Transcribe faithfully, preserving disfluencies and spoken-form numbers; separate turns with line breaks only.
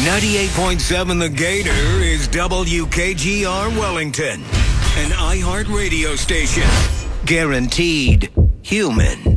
ninety-eight point seven The Gator is W K G R Wellington, an iHeart radio station. Guaranteed human.